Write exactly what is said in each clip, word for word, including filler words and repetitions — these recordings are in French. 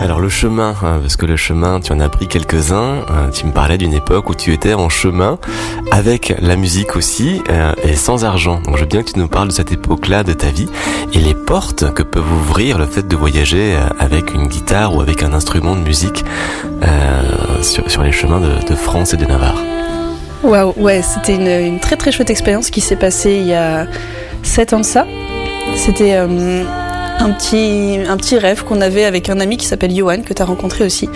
Alors le chemin, hein, parce que le chemin, tu en as pris quelques-uns. Euh, tu me parlais d'une époque où tu étais en chemin avec la musique aussi euh, et sans argent. Donc je veux bien que tu nous parles de cette époque-là de ta vie et les portes que peut ouvrir le fait de voyager avec une guitare ou avec un instrument de musique euh, sur, sur les chemins de, de France et de Navarre. Waouh, ouais, c'était une, une très très chouette expérience qui s'est passée il y a sept ans de ça. C'était euh, un petit, un petit rêve qu'on avait avec un ami qui s'appelle Johan, que tu as rencontré aussi.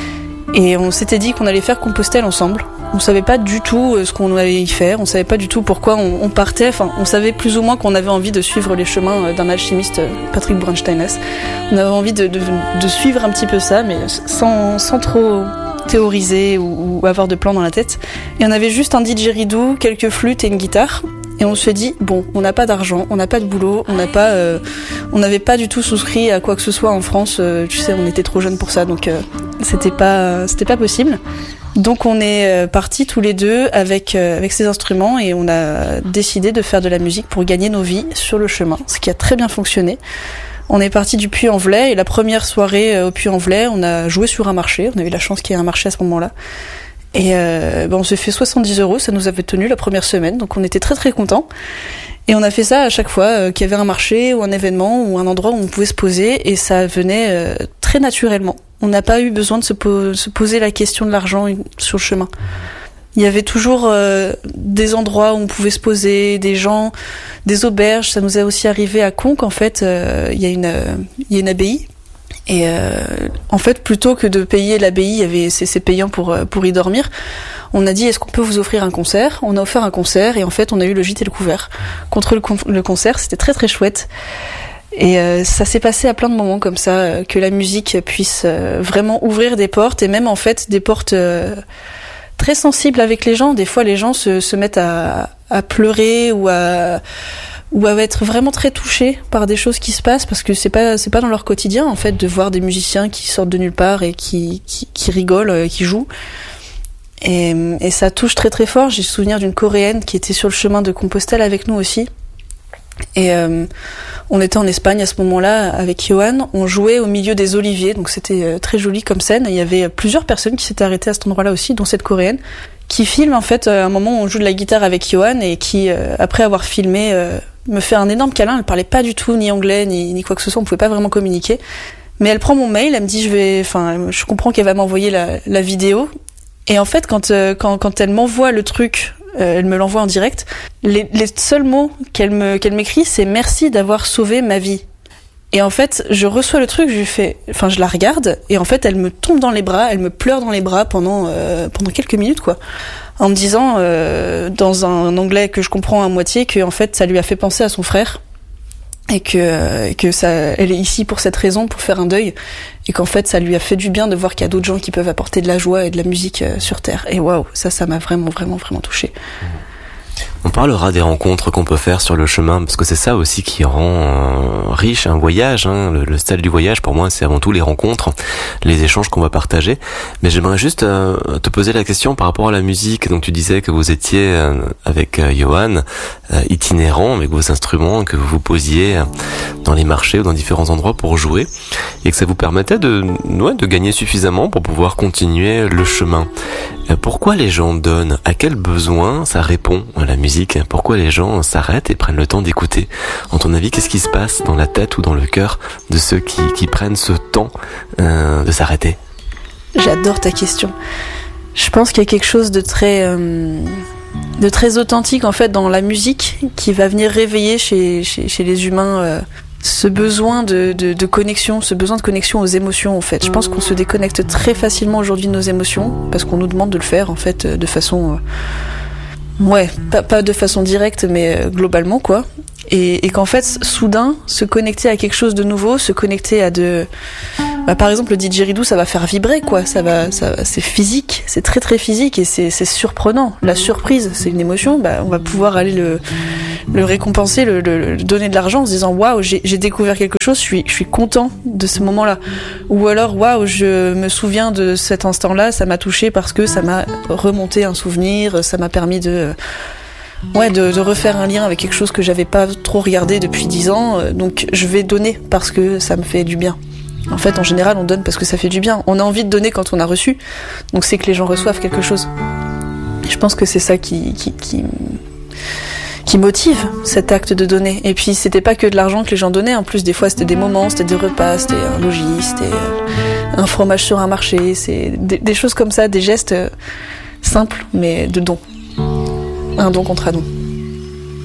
Et on s'était dit qu'on allait faire Compostelle ensemble. On savait pas du tout ce qu'on allait y faire, on savait pas du tout pourquoi on, on partait. Enfin, on savait plus ou moins qu'on avait envie de suivre les chemins d'un alchimiste, Patrick Brunsteinès. On avait envie de, de, de suivre un petit peu ça, mais sans, sans trop théoriser ou, ou avoir de plan dans la tête. Et on avait juste un didgeridoo, quelques flûtes et une guitare. Et on se dit, bon, on n'a pas d'argent, on n'a pas de boulot, on n'a pas, euh, on n'avait pas du tout souscrit à quoi que ce soit en France. Euh, tu sais, on était trop jeunes pour ça, donc euh, c'était pas, c'était pas possible. Donc on est euh, partis tous les deux avec euh, avec ces instruments et on a décidé de faire de la musique pour gagner nos vies sur le chemin, ce qui a très bien fonctionné. On est parti du Puy-en-Velay et la première soirée euh, au Puy-en-Velay, on a joué sur un marché. On a eu la chance qu'il y ait un marché à ce moment-là. Et euh, ben on s'est fait soixante-dix euros, ça nous avait tenu la première semaine, donc on était très très contents. Et on a fait ça à chaque fois euh, qu'il y avait un marché ou un événement ou un endroit où on pouvait se poser, et ça venait euh, très naturellement. On n'a pas eu besoin de se, po- se poser la question de l'argent sur le chemin. Il y avait toujours euh, des endroits où on pouvait se poser, des gens, des auberges. Ça nous est aussi arrivé à Conques, en fait, euh, il y a une, euh, il y a une abbaye. Et euh, en fait, plutôt que de payer l'abbaye, il y avait c'est, c'est payant pour pour y dormir. On a dit, est-ce qu'on peut vous offrir un concert ? On a offert un concert et en fait, on a eu le gîte et le couvert contre le, con- le concert. C'était très très chouette. Et euh, ça s'est passé à plein de moments comme ça, euh, que la musique puisse euh, vraiment ouvrir des portes, et même en fait des portes euh, très sensibles avec les gens. Des fois, les gens se, se mettent à, à pleurer ou à ou à être vraiment très touchés par des choses qui se passent, parce que c'est pas c'est pas dans leur quotidien en fait de voir des musiciens qui sortent de nulle part et qui qui, qui rigolent, qui jouent. Et, et ça touche très très fort. J'ai le souvenir d'une Coréenne qui était sur le chemin de Compostelle avec nous aussi. Et euh, on était en Espagne à ce moment-là avec Johan. On jouait au milieu des oliviers, donc c'était très joli comme scène. Il y avait plusieurs personnes qui s'étaient arrêtées à cet endroit-là aussi, dont cette Coréenne, qui filme en fait à un moment où on joue de la guitare avec Johan, et qui, euh, après avoir filmé, euh, me fait un énorme câlin. Elle parlait pas du tout ni anglais ni, ni quoi que ce soit, on pouvait pas vraiment communiquer. Mais elle prend mon mail, elle me dit je vais, enfin, je comprends qu'elle va m'envoyer la, la vidéo. Et en fait, quand euh, quand quand elle m'envoie le truc, euh, elle me l'envoie en direct. Les, les seuls mots qu'elle me qu'elle m'écrit, c'est merci d'avoir sauvé ma vie. Et en fait, je reçois le truc, je lui fais, enfin, je la regarde, et en fait, elle me tombe dans les bras, elle me pleure dans les bras pendant euh, pendant quelques minutes, quoi, en me disant euh, dans un anglais que je comprends à moitié que en fait, ça lui a fait penser à son frère, et que et que ça, elle est ici pour cette raison, pour faire un deuil, et qu'en fait, ça lui a fait du bien de voir qu'il y a d'autres gens qui peuvent apporter de la joie et de la musique euh, sur Terre. Et waouh, ça, ça m'a vraiment, vraiment, vraiment touchée. On parlera des rencontres qu'on peut faire sur le chemin, parce que c'est ça aussi qui rend euh, riche un voyage, hein. Le, le style du voyage, pour moi, c'est avant tout les rencontres, les échanges qu'on va partager. Mais j'aimerais juste euh, te poser la question par rapport à la musique. Donc tu disais que vous étiez euh, avec euh, Johan, euh, itinérant, avec vos instruments, que vous vous posiez euh, dans les marchés ou dans différents endroits pour jouer, et que ça vous permettait de, ouais, de gagner suffisamment pour pouvoir continuer le chemin. Euh, pourquoi les gens donnent ? À quel besoin ça répond à la musique ? Pourquoi les gens s'arrêtent et prennent le temps d'écouter ? En ton avis, qu'est-ce qui se passe dans la tête ou dans le cœur de ceux qui, qui prennent ce temps euh, de s'arrêter ? J'adore ta question. Je pense qu'il y a quelque chose de très, euh, de très authentique en fait dans la musique qui va venir réveiller chez, chez, chez les humains euh, ce besoin de, de, de connexion, ce besoin de connexion aux émotions en fait. Je pense qu'on se déconnecte très facilement aujourd'hui de nos émotions parce qu'on nous demande de le faire en fait de façon... Euh, Ouais, pas, pas de façon directe, mais euh, globalement, quoi. Et, et qu'en fait, soudain, se connecter à quelque chose de nouveau, se connecter à de... Bah, par exemple, le didgeridoo, ça va faire vibrer, quoi. Ça va, ça, c'est physique, c'est très très physique et c'est, c'est surprenant. La surprise, c'est une émotion, bah, on va pouvoir aller le, le récompenser, le, le, le donner de l'argent en se disant « Waouh, j'ai, j'ai découvert quelque chose, je suis, je suis content de ce moment-là. » Ou alors « Waouh, je me souviens de cet instant-là, ça m'a touché parce que ça m'a remonté un souvenir, ça m'a permis de... » Ouais, de, de refaire un lien avec quelque chose que j'avais pas trop regardé depuis dix ans, donc je vais donner parce que ça me fait du bien. En fait, en général, on donne parce que ça fait du bien. On a envie de donner quand on a reçu, donc c'est que les gens reçoivent quelque chose. Et je pense que c'est ça qui, qui, qui, qui motive cet acte de donner. Et puis, c'était pas que de l'argent que les gens donnaient. En plus, des fois, c'était des moments, c'était des repas, c'était un logis, c'était un fromage sur un marché. C'est des, des choses comme ça, des gestes simples, mais de don. Un don contre un don.